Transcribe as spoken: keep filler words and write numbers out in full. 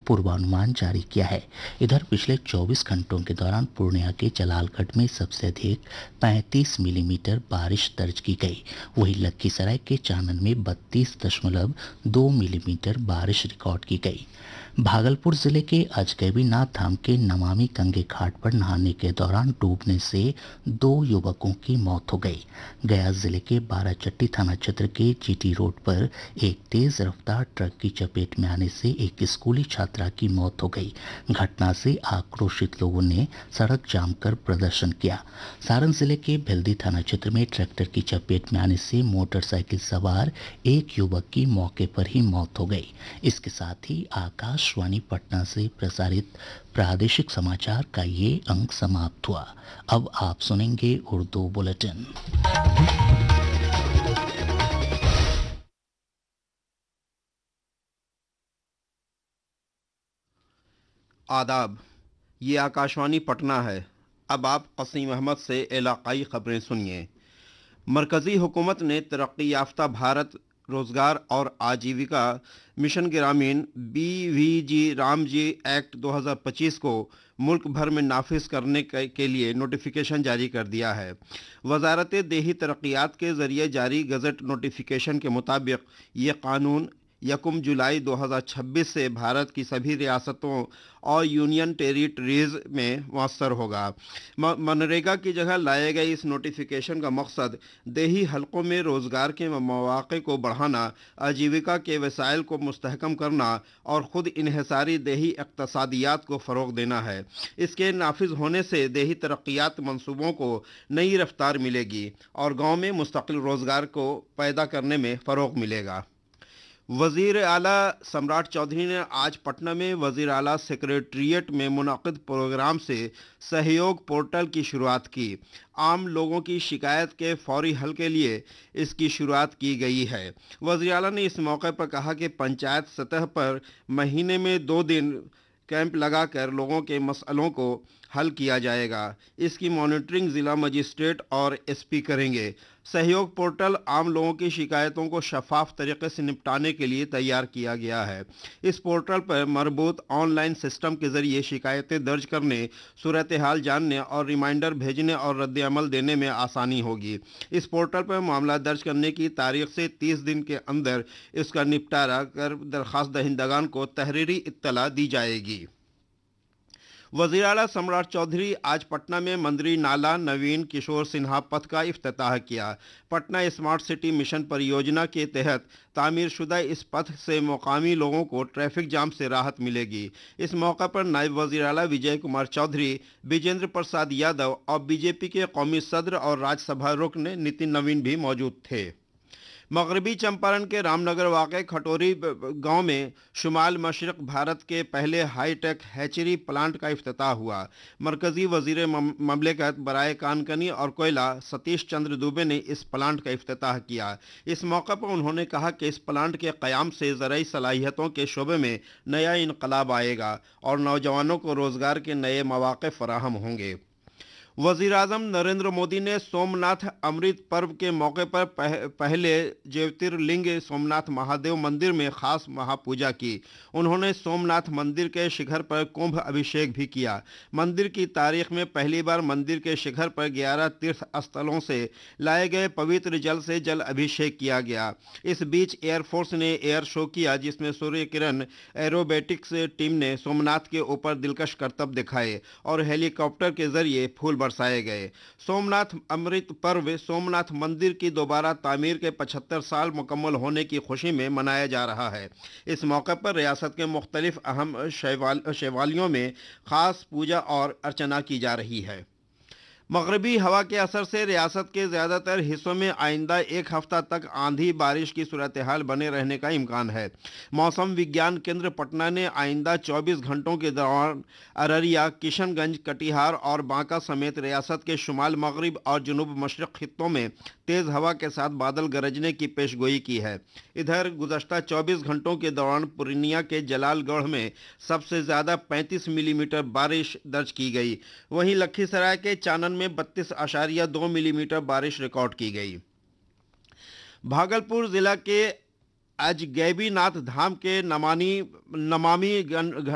पूर्वानुमान जारी किया है। इधर पिछले चौबीस घंटों के दौरान पूर्णिया के जलालगढ़ में सबसे अधिक पैंतीस मिलीमीटर बारिश दर्ज की गई। वहीं लखीसराय के चानन में बत्तीस दशमलव दो मिलीमीटर बारिश रिकॉर्ड की गई। भागलपुर जिले के अजगैबीनाथ धाम के नमामि गंगे घाट पर नहाने के दौरान डूबने से दो युवकों की मौत हो गई। गया जिले के बाराचट्टी थाना क्षेत्र के जीटी रोड पर एक तेज रफ्तार ट्रक की चपेट में आने से एक स्कूली छात्रा की मौत हो गई। घटना से आक्रोशित लोगों ने सड़क जाम कर प्रदर्शन किया। सारण जिले के भेल्दी थाना क्षेत्र में ट्रैक्टर की चपेट में आने से मोटरसाइकिल सवार एक युवक की मौके पर ही मौत हो गई। इसके साथ ही आकाशवाणी पटना से प्रसारित प्रादेशिक समाचार का ये अंक समाप्त हुआ। अब आप सुनेंगे उर्दू बुलेटिन। आदाब, ये आकाशवाणी पटना है। अब आप कसीम अहमद से इलाकाई खबरें सुनिए। मरकज़ी हुकूमत ने तरक्की याफ्ता भारत रोज़गार और आजीविका मिशन ग्रामीण B we ji Ramji act दो हज़ार पच्चीस को मुल्क भर में नाफिज करने के लिए नोटिफिकेशन जारी कर दिया है। वजारत देही तरक्यात के ज़रिए जारी गज़ट नोटिफिकेशन के मुताबिक ये कानून यकम जुलाई दो हज़ार छब्बीस से भारत की सभी रियासतों और यूनियन टेरिटरीज में मौसर होगा। मनरेगा की जगह लाए गए इस नोटिफिकेशन का मकसद देही हलकों में रोज़गार के मौक़े को बढ़ाना, आजीविका के वसाइल को मुस्तहकम करना और ख़ुद इन्हिसारी देही इक़्तिसादियात को फ़रोग़ देना है। इसके नाफिज होने से देही तरक्यात मंसूबों को नई रफ्तार मिलेगी और गाँव में मुस्तकिल रोज़गार को पैदा करने में फ़रोग़ मिलेगा। वज़ीर आला सम्राट चौधरी ने आज पटना में वज़ीर आला सेक्रेटरीट में मुनक़िद प्रोग्राम से सहयोग पोर्टल की शुरुआत की। आम लोगों की शिकायत के फौरी हल के लिए इसकी शुरुआत की गई है। वज़ीर आला ने इस मौके पर कहा कि पंचायत सतह पर महीने में दो दिन कैंप लगाकर लोगों के मसलों को हल किया जाएगा। इसकी मॉनिटरिंग ज़िला मजिस्ट्रेट और एसपी करेंगे। सहयोग पोर्टल आम लोगों की शिकायतों को शफाफ तरीके से निपटाने के लिए तैयार किया गया है। इस पोर्टल पर मरबूत ऑनलाइन सिस्टम के ज़रिए शिकायतें दर्ज करने, सूरत हाल जानने और रिमाइंडर भेजने और रद्द अमल देने में आसानी होगी। इस पोर्टल पर मामला दर्ज करने की तारीख से तीस दिन के अंदर इसका निपटारा कर दरख्वास्त दहिंदगान को तहरीरी इत्तला दी जाएगी। वज़ीर आला सम्राट चौधरी आज पटना में मंदिरी नाला नवीन किशोर सिन्हा पथ का इफ्तिताह किया। पटना स्मार्ट सिटी मिशन परियोजना के तहत तामीर शुदा इस पथ से मुकामी लोगों को ट्रैफिक जाम से राहत मिलेगी। इस मौके पर नायब वज़ीर आला विजय कुमार चौधरी, विजेंद्र प्रसाद यादव और बीजेपी के कौमी सदर और राज्यसभा रुकन नितिन नवीन भी मौजूद थे। मगरबी चंपारण के रामनगर वाक़े खटोरी गांव में शुमाल मशरक़ भारत के पहले हाई टेक हैचरी प्लांट का इफ्तिताह हुआ। मरकज़ी वज़ीर ममलिकत बराए कानकनी और कोयला सतीश चंद्र दुबे ने इस प्लांट का इफ्तिताह किया। इस मौके पर उन्होंने कहा कि इस प्लांट के क़याम से ज़राई सलाहियतों के शोबे में नया इनकलाब आएगा और नौजवानों को रोज़गार के नए मौक़े फ़राहम होंगे। वज़ीर आज़म नरेंद्र मोदी ने सोमनाथ अमृत पर्व के मौके पर पह, पहले ज्योतिर्लिंग सोमनाथ महादेव मंदिर में खास महापूजा की। उन्होंने सोमनाथ मंदिर के शिखर पर कुंभ अभिषेक भी किया। मंदिर की तारीख में पहली बार मंदिर के शिखर पर ग्यारह तीर्थ स्थलों से लाए गए पवित्र जल से जल अभिषेक किया गया। इस बीच एयरफोर्स ने एयर शो किया, जिसमें सूर्य किरण एरोबेटिक्स टीम ने सोमनाथ के ऊपर दिलकश करतब दिखाए और हेलीकॉप्टर के जरिए फूल बरसाए गए। सोमनाथ अमृत पर्व सोमनाथ मंदिर की दोबारा तामीर के पचहत्तर साल मुकम्मल होने की खुशी में मनाया जा रहा है। इस मौके पर रियासत के मुख्तलिफ अहम शैवाल शैवालियों में खास पूजा और अर्चना की जा रही है। मगरबी हवा के असर से रियासत के ज़्यादातर हिस्सों में आइंदा एक हफ्ता तक आंधी बारिश की सूरत हाल बने रहने का इम्कान है। मौसम विज्ञान केंद्र पटना ने आइंदा चौबीस घंटों के दौरान अररिया, किशनगंज, कटिहार और बांका समेत रियासत के शुमाल मगरिब और जनूब मशरक़ खित्तों में तेज़ हवा के साथ बादल गरजने की पेशगोई की है। इधर गुज़श्ता चौबीस घंटों के दौरान पूर्णिया के जलालगढ़ में सबसे ज़्यादा पैंतीस मिलीमीटर बारिश दर्ज की गई। वहीं लखीसराय के चानन में बत्तीस आशारिया दो मिलीमीटर बारिश रिकॉर्ड की गई। भागलपुर जिला के अजगैबीनाथ धाम के नमानी नमामि